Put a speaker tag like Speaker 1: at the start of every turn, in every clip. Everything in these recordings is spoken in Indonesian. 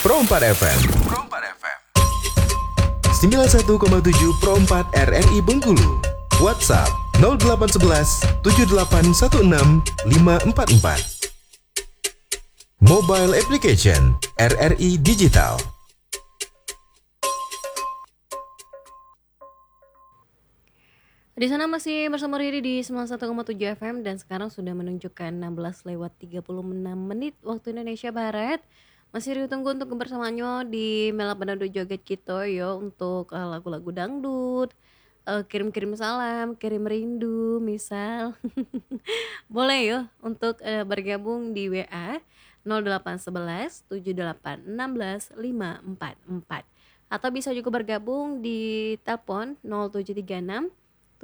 Speaker 1: Pro 4 FM 91,7 Pro 4 RRI Bengkulu. WhatsApp 0811 7816 544. Mobile application RRI Digital.
Speaker 2: Di sana masih bersama Riri di 91,7 FM dan sekarang sudah menunjukkan 16:36 waktu Indonesia Barat. Masih Riri tunggu untuk kebersamaannya di Mela Penado Joget kita yo untuk lagu-lagu dangdut. Kirim-kirim salam, kirim rindu misal. Boleh yo untuk bergabung di WA 0811 7816 544 atau bisa juga bergabung di telepon 0736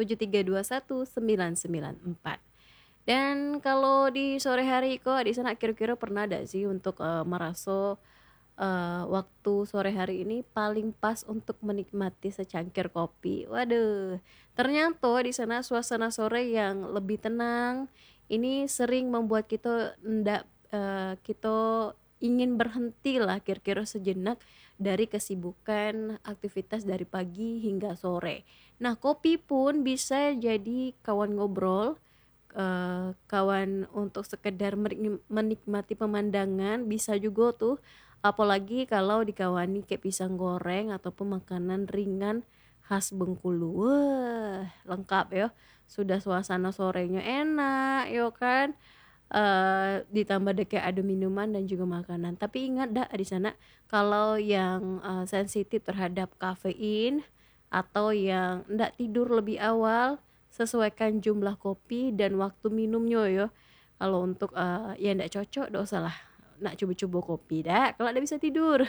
Speaker 2: 7321 994. Dan kalau di sore hari kok di sana kira-kira pernah ada sih untuk merasa waktu sore hari ini paling pas untuk menikmati secangkir kopi. Waduh, ternyata di sana suasana sore yang lebih tenang ini sering membuat kita kita ingin berhenti lah kira-kira sejenak dari kesibukan aktivitas dari pagi hingga sore. Nah, kopi pun bisa jadi kawan ngobrol, kawan untuk sekedar menikmati pemandangan, bisa juga tuh apalagi kalau dikawani kayak pisang goreng ataupun makanan ringan khas Bengkulu. Wah, lengkap ya. Sudah suasana sorenya enak, yo kan. Ditambah deh kayak ada minuman dan juga makanan. Tapi ingat dah di sana kalau yang sensitif terhadap kafein atau yang ndak tidur lebih awal, sesuaikan jumlah kopi dan waktu minumnya ya. Kalau untuk ya ndak cocok, ndak usah lah nak coba-coba kopi dah kalau ndak bisa tidur.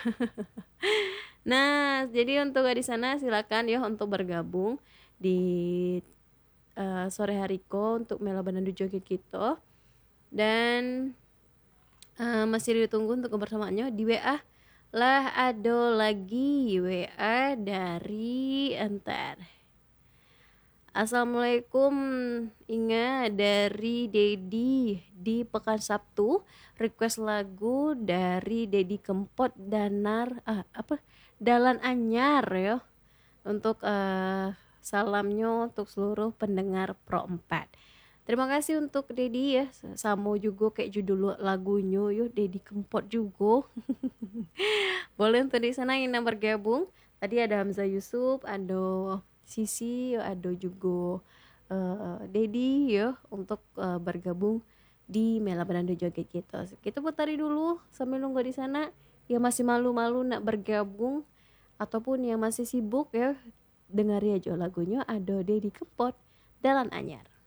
Speaker 2: Nah, jadi untuk di sana silakan ya untuk bergabung di sore hari ko untuk Mela Banandu Joget kita. Dan masih ditunggu untuk kebersamaannya di WA lah. Ada lagi WA dari antar. Assalamualaikum, Inga dari Dedi di Pekan Sabtu. Request lagu dari Dedi Kempot Dalan Anyar ya. Untuk salamnya untuk seluruh pendengar Pro 4. Terima kasih untuk Dedi ya. Sama juga kayak judul lagunya yo, Dedi Kempot juga. Boleh untuk di sana yang bergabung. Tadi ada Hamzah Yusuf, ada Sisi, ada juga Dedi ya untuk bergabung di Mela Penando Joget kita. Kita putari dulu sambil nunggu di sana. Yang masih malu-malu nak bergabung ataupun yang masih sibuk ya, dengari aja lagunya. Ada Dedi Kempot Dalan Anyar.